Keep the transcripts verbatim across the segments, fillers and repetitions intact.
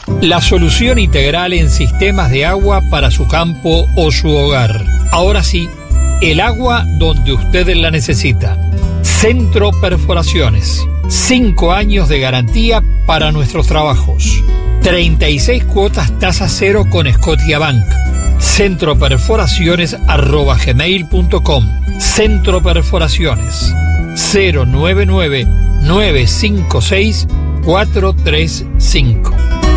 La solución integral en sistemas de agua para su campo o su hogar. Ahora sí, el agua donde usted la necesita. Centro Perforaciones. Cinco años de garantía para nuestros trabajos. treinta y seis cuotas tasa cero con Scotiabank. Centroperforaciones arroba gmail punto com. Centro Perforaciones. cero nueve nueve nueve cinco seis cuatro tres cinco.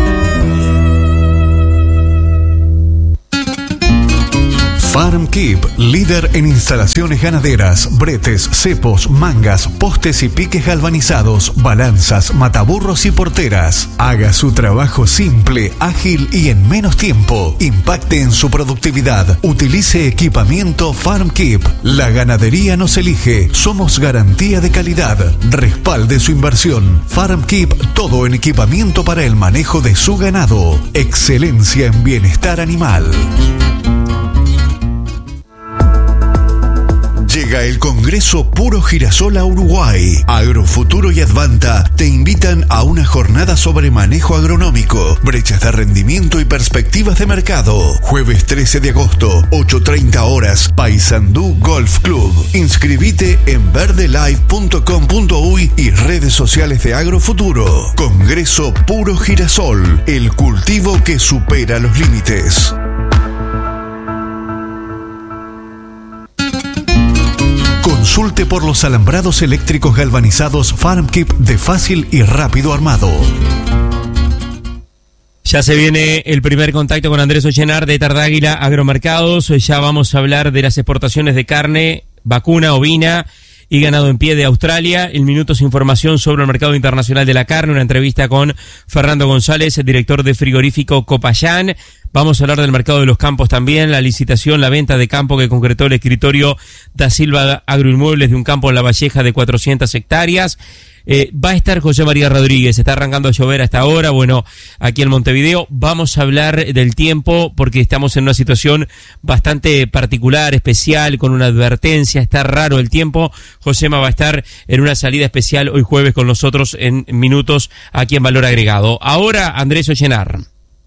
FarmKeep, líder en instalaciones ganaderas, bretes, cepos, mangas, postes y piques galvanizados, balanzas, mataburros y porteras. Haga su trabajo simple, ágil y en menos tiempo. Impacte en su productividad. Utilice equipamiento FarmKeep. La ganadería nos elige. Somos garantía de calidad. Respalde su inversión. FarmKeep, todo en equipamiento para el manejo de su ganado. Excelencia en bienestar animal. Llega el Congreso Puro Girasol a Uruguay. Agrofuturo y Advanta te invitan a una jornada sobre manejo agronómico, brechas de rendimiento y perspectivas de mercado. Jueves trece de agosto, ocho treinta horas, Paysandú Golf Club. Inscribite en verdelive punto com punto uy y redes sociales de Agrofuturo. Congreso Puro Girasol, el cultivo que supera los límites. Consulte por los alambrados eléctricos galvanizados FarmKeep de fácil y rápido armado. Ya se viene el primer contacto con Andrés Ollenar de Tardáguila Agromercados. Ya vamos a hablar de las exportaciones de carne, vacuna, ovina y ganado en pie de Australia. En minutos, información sobre el mercado internacional de la carne, una entrevista con Fernando González, el director de frigorífico Copayán. Vamos a hablar del mercado de los campos también, la licitación, la venta de campo que concretó el escritorio Da Silva Agroinmuebles de un campo en La Valleja de cuatrocientas hectáreas. Eh, va a estar José María Rodríguez, está arrancando a llover hasta ahora, bueno, aquí en Montevideo. Vamos a hablar del tiempo porque estamos en una situación bastante particular, especial, con una advertencia, está raro el tiempo. Josema va a estar en una salida especial hoy jueves con nosotros en minutos aquí en Valor Agregado. Ahora Andrés Ollenar.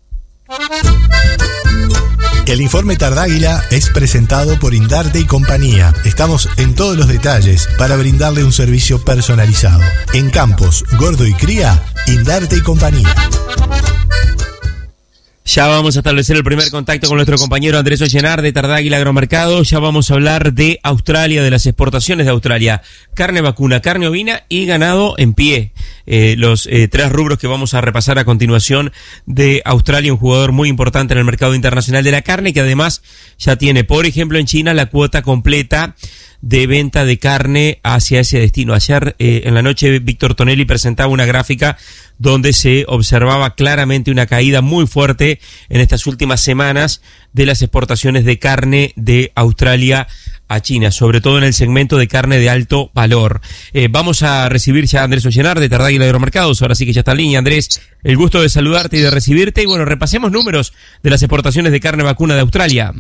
El informe Tardáguila es presentado por Indarte y compañía. Estamos en todos los detalles para brindarle un servicio personalizado. En campos, gordo y cría, Indarte y compañía. Ya vamos a establecer el primer contacto con nuestro compañero Andrés Ollenar de Tardáguila Agromercado. Ya vamos a hablar de Australia, de las exportaciones de Australia. Carne vacuna, carne ovina y ganado en pie. Eh, los eh, tres rubros que vamos a repasar a continuación de Australia, un jugador muy importante en el mercado internacional de la carne, que además ya tiene, por ejemplo, en China la cuota completa de venta de carne hacia ese destino. Ayer eh, en la noche Víctor Tonelli presentaba una gráfica donde se observaba claramente una caída muy fuerte en estas últimas semanas de las exportaciones de carne de Australia a China, sobre todo en el segmento de carne de alto valor. Eh, vamos a recibir ya a Andrés Ollenar de Tardáguila Agromercados, ahora sí que ya está en línea. Andrés, el gusto de saludarte y de recibirte, y bueno, repasemos números de las exportaciones de carne vacuna de Australia.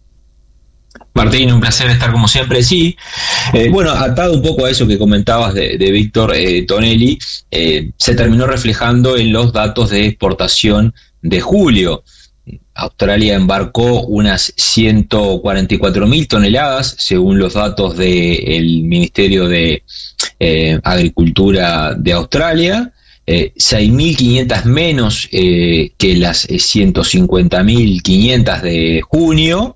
Martín, un placer estar como siempre. Sí, eh, bueno, atado un poco a eso que comentabas de, de Víctor eh, Tonelli, eh, se terminó reflejando en los datos de exportación de julio. Australia embarcó unas ciento cuarenta y cuatro mil toneladas, según los datos del Ministerio de eh, Agricultura de Australia, eh, seis mil quinientas menos eh, que las ciento cincuenta mil quinientas de junio,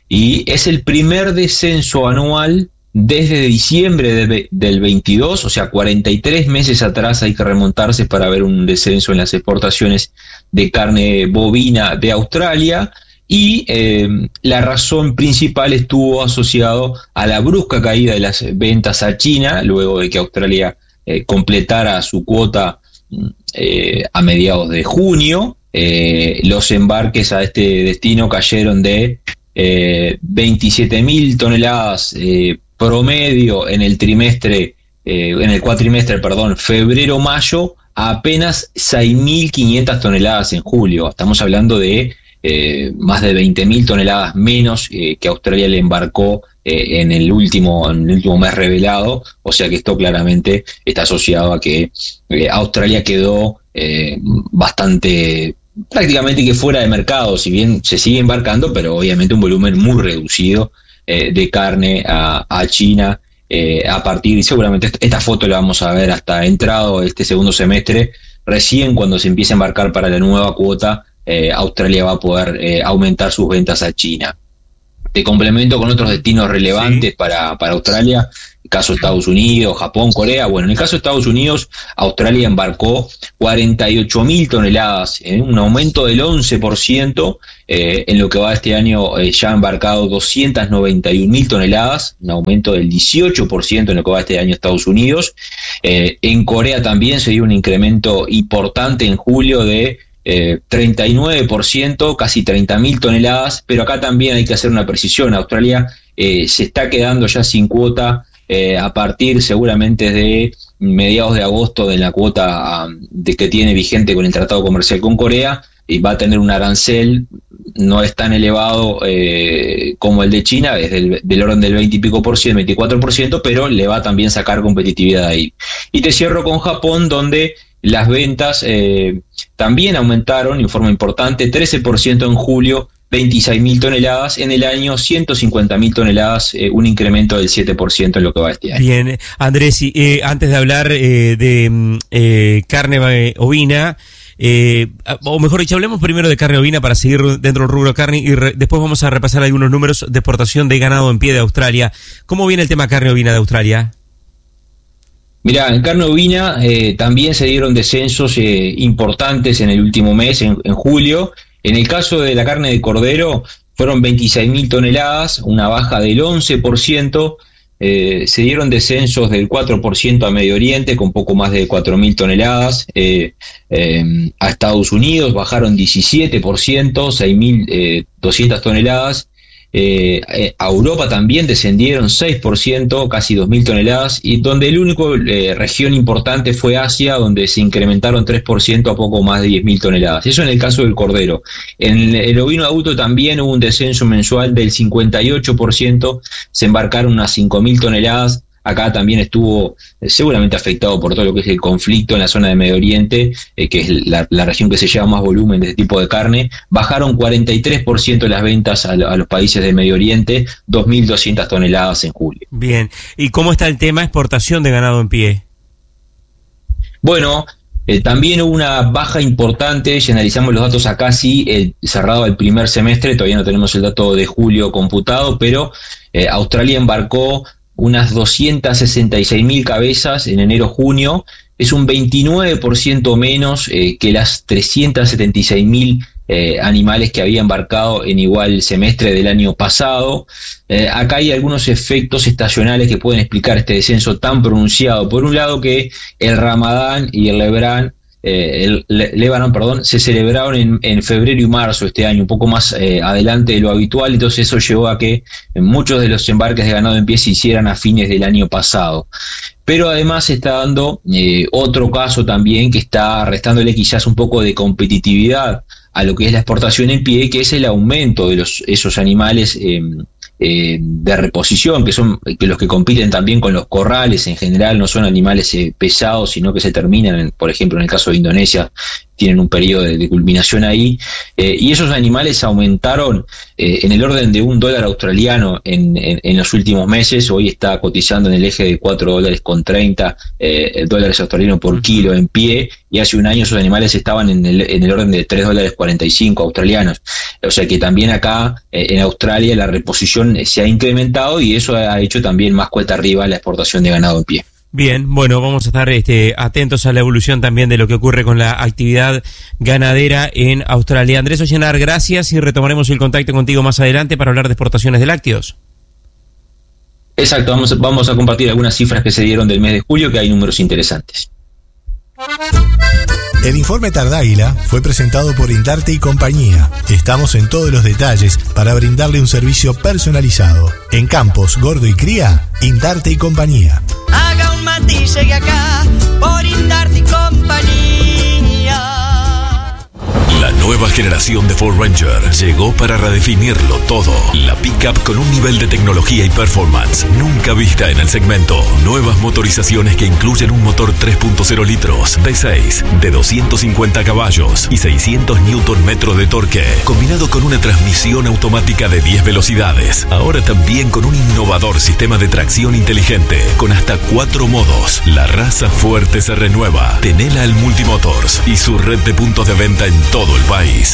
y es el primer descenso anual desde diciembre de, del veintidós, o sea, cuarenta y tres meses atrás hay que remontarse para ver un descenso en las exportaciones de carne bovina de Australia, y eh, la razón principal estuvo asociado a la brusca caída de las ventas a China, luego de que Australia eh, completara su cuota eh, a mediados de junio. Eh, los embarques a este destino cayeron de Eh, veintisiete mil toneladas eh, promedio en el trimestre, eh, en el cuatrimestre, perdón, febrero-mayo, a apenas seis mil quinientas toneladas en julio. Estamos hablando de eh, más de veinte mil toneladas menos eh, que Australia le embarcó eh, en el último en el último mes revelado, o sea que esto claramente está asociado a que eh, Australia quedó eh, bastante prácticamente que fuera de mercado, si bien se sigue embarcando, pero obviamente un volumen muy reducido eh, de carne a, a China, eh, a partir, y seguramente esta foto la vamos a ver hasta entrado este segundo semestre, recién cuando se empiece a embarcar para la nueva cuota, eh, Australia va a poder eh, aumentar sus ventas a China. Te complemento con otros destinos relevantes sí. para, para Australia, el caso de Estados Unidos, Japón, Corea. Bueno, en el caso de Estados Unidos, Australia embarcó cuarenta y ocho mil toneladas, eh, un aumento del once por ciento, eh, en lo que va este año eh, ya ha embarcado doscientas noventa y un mil toneladas, un aumento del dieciocho por ciento en lo que va este año Estados Unidos. Eh, en Corea también se dio un incremento importante en julio de Eh, treinta y nueve por ciento, casi treinta mil toneladas, pero acá también hay que hacer una precisión. Australia eh, se está quedando ya sin cuota eh, a partir seguramente de mediados de agosto de la cuota um, de que tiene vigente con el tratado comercial con Corea, y va a tener un arancel, no es tan elevado eh, como el de China, es del, del orden del veinte y pico por ciento, veinticuatro por ciento, pero le va a también sacar competitividad ahí. Y te cierro con Japón, donde las ventas eh, también aumentaron en forma importante, trece por ciento en julio, veintiséis mil toneladas, en el año ciento cincuenta mil toneladas, eh, un incremento del siete por ciento en lo que va este año. Bien, Andrés, eh, antes de hablar eh, de eh, carne ovina, eh, o mejor dicho, hablemos primero de carne ovina para seguir dentro del rubro carne, y re, después vamos a repasar algunos números de exportación de ganado en pie de Australia. ¿Cómo viene el tema carne ovina de Australia? Mirá, en carne ovina eh, también se dieron descensos eh, importantes en el último mes, en, en julio. En el caso de la carne de cordero, fueron veintiséis mil toneladas, una baja del once por ciento. Eh, se dieron descensos del cuatro por ciento a Medio Oriente, con poco más de cuatro mil toneladas. Eh, eh, a Estados Unidos bajaron diecisiete por ciento, seis mil doscientas toneladas. Eh, eh, a Europa también descendieron seis por ciento, casi dos mil toneladas, y donde el único eh, región importante fue Asia, donde se incrementaron tres por ciento a poco más de diez mil toneladas. Eso en el caso del cordero. En el ovino adulto también hubo un descenso mensual del cincuenta y ocho por ciento, se embarcaron unas cinco mil toneladas. Acá también estuvo eh, seguramente afectado por todo lo que es el conflicto en la zona de Medio Oriente, eh, que es la, la región que se lleva más volumen de este tipo de carne. Bajaron cuarenta y tres por ciento las ventas a, a los países del Medio Oriente, dos mil doscientas toneladas en julio. Bien, ¿y cómo está el tema exportación de ganado en pie? Bueno, eh, también hubo una baja importante, si analizamos los datos acá, sí, el, cerrado el primer semestre, todavía no tenemos el dato de julio computado, pero eh, Australia embarcó unas doscientas sesenta y seis mil cabezas en enero-junio, es un veintinueve por ciento menos eh, que las trescientas setenta y seis mil eh, animales que había embarcado en igual semestre del año pasado. Eh, acá hay algunos efectos estacionales que pueden explicar este descenso tan pronunciado. Por un lado, que el Ramadán y el Lebanon Eh, el Líbano, perdón, se celebraron en, en febrero y marzo este año, un poco más eh, adelante de lo habitual, entonces eso llevó a que muchos de los embarques de ganado en pie se hicieran a fines del año pasado. Pero además se está dando eh, otro caso también que está restándole quizás un poco de competitividad a lo que es la exportación en pie, que es el aumento de los esos animales eh, eh, de reposición, que son que los que compiten también con los corrales en general, no son animales eh, pesados, sino que se terminan, en, por ejemplo, en el caso de Indonesia, tienen un periodo de, de culminación ahí, eh, y esos animales aumentaron eh, en el orden de un dólar australiano en, en, en los últimos meses. Hoy está cotizando en el eje de cuatro dólares con treinta eh, dólares australianos por kilo en pie, y hace un año esos animales estaban en el, en el orden de tres dólares cuarenta y cinco australianos. O sea que también acá eh, en Australia la reposición se ha incrementado, y eso ha hecho también más cuesta arriba la exportación de ganado en pie. Bien, bueno, vamos a estar este, atentos a la evolución también de lo que ocurre con la actividad ganadera en Australia. Andrés Ollenar, gracias, y retomaremos el contacto contigo más adelante para hablar de exportaciones de lácteos. Exacto, vamos, vamos a compartir algunas cifras que se dieron del mes de julio, que hay números interesantes. El informe Tardáguila fue presentado por Indarte y Compañía. Estamos en todos los detalles para brindarle un servicio personalizado. En Campos, Gordo y Cría, Indarte y Compañía. Haga un mate y llegue acá por Indarte y Compañía. La noche nueva generación de Ford Ranger llegó para redefinirlo todo. La pickup con un nivel de tecnología y performance nunca vista en el segmento. Nuevas motorizaciones que incluyen un motor tres punto cero litros V seis de doscientos cincuenta caballos y seiscientos newton metros de torque, combinado con una transmisión automática de diez velocidades. Ahora también con un innovador sistema de tracción inteligente con hasta cuatro modos. La raza fuerte se renueva. Tenela al Multimotors y su red de puntos de venta en todo el país.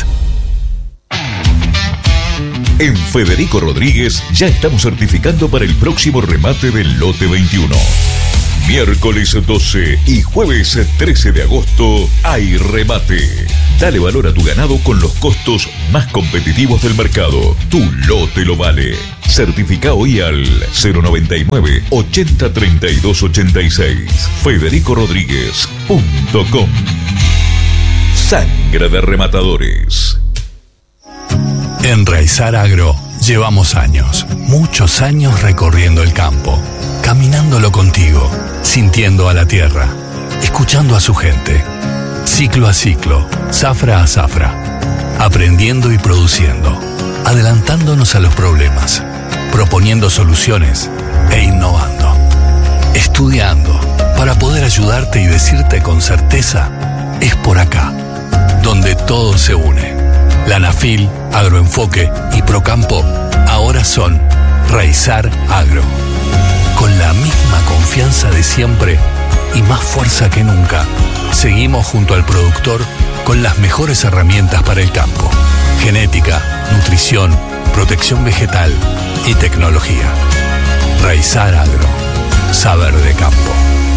En Federico Rodríguez ya estamos certificando para el próximo remate del lote veintiuno. Miércoles doce y jueves trece de agosto hay remate. Dale valor a tu ganado con los costos más competitivos del mercado. Tu lote lo vale. Certifica hoy al cero noventa y nueve, ochenta, treinta y dos, ochenta y seis. federico rodríguez punto com. Sangre de rematadores. En Raizar Agro llevamos años, muchos años recorriendo el campo, caminándolo contigo, sintiendo a la tierra, escuchando a su gente, ciclo a ciclo, zafra a zafra, aprendiendo y produciendo, adelantándonos a los problemas, proponiendo soluciones e innovando, estudiando para poder ayudarte y decirte con certeza, es por acá, donde todo se une. La ANAFIL, Agroenfoque y Procampo ahora son Raizar Agro. Con la misma confianza de siempre y más fuerza que nunca, seguimos junto al productor con las mejores herramientas para el campo. Genética, nutrición, protección vegetal y tecnología. Raizar Agro. Saber de campo.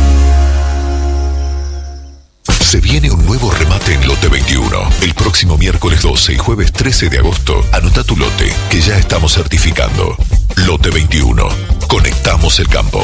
Se viene un nuevo remate en lote veintiuno. El próximo miércoles doce y jueves trece de agosto, anota tu lote, que ya estamos certificando. Lote veintiuno. Conectamos el campo.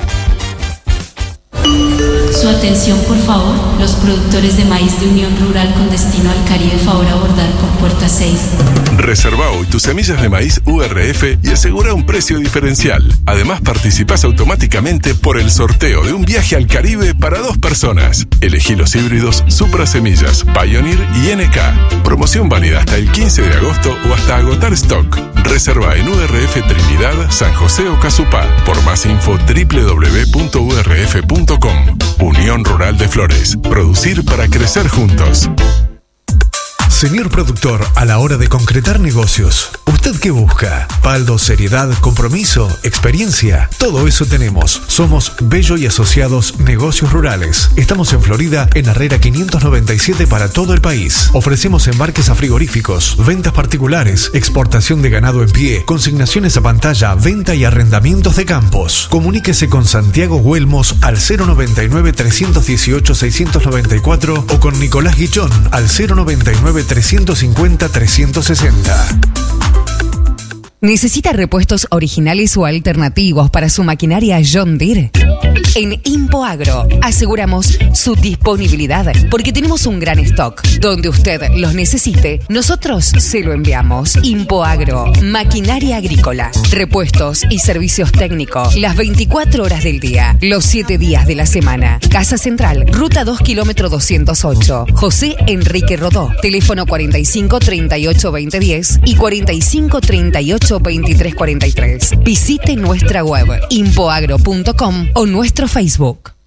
Su atención, por favor. Los productores de maíz de Unión Rural con destino al Caribe, favor abordar por puerta seis. Reserva hoy tus semillas de maíz U R F y asegura un precio diferencial. Además, participás automáticamente por el sorteo de un viaje al Caribe para dos personas. Elegí los híbridos Supra Semillas, Pioneer y N K. Promoción válida hasta el quince de agosto o hasta agotar stock. Reserva en U R F Trinidad, San José o Casupá. Por más info, doble u doble u doble u punto u r f punto com. Unión Rural de Flores. Producir para crecer juntos. Señor productor, a la hora de concretar negocios, ¿usted qué busca? Paldo, seriedad, compromiso, experiencia. Todo eso tenemos. Somos Bello y Asociados Negocios Rurales. Estamos en Florida, en Herrera quinientos noventa y siete para todo el país. Ofrecemos embarques a frigoríficos, ventas particulares, exportación de ganado en pie, consignaciones a pantalla, venta y arrendamientos de campos. Comuníquese con Santiago Huelmos al cero noventa y nueve, trescientos dieciocho, seiscientos noventa y cuatro o con Nicolás Guichón al cero noventa y nueve, trescientos cincuenta, trescientos sesenta. ¿Necesita repuestos originales o alternativos para su maquinaria John Deere? En Impoagro aseguramos su disponibilidad porque tenemos un gran stock. Donde usted los necesite, nosotros se lo enviamos. Impoagro, maquinaria agrícola, repuestos y servicios técnicos las veinticuatro horas del día, los siete días de la semana. Casa Central, Ruta dos, kilómetro doscientos ocho. José Enrique Rodó. Teléfono cuarenta y cinco, treinta y ocho, veinte, diez y cuarenta y cinco, treinta y ocho, veintitrés, cuarenta y tres. Visite nuestra web impoagro punto com o nuestro Facebook.